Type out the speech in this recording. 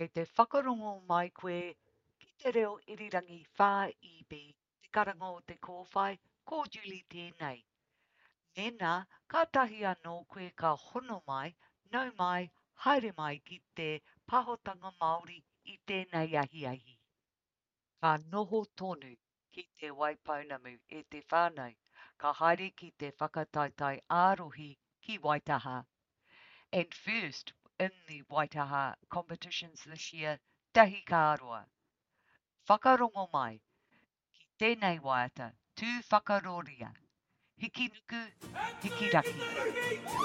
Kei te whakarongo mai koe ki te reo irirangi whā iwi, te karango o te kōwhai, ko Julie tēnei. Nena, kātahi anō koe ka hono mai, nau mai, haere mai ki te pahotanga Māori i tēnei ahi. Ka noho tonu ki te Waipounamu e te whānau, ka haere ki te whakataitai ārohi ki Waitaha. And first in the Waitaha competitions this year, Tahi Kāroa. Whakarongo mai, ki tēnei waiata, tū whakaroria. Hiki nuku, hiki raki.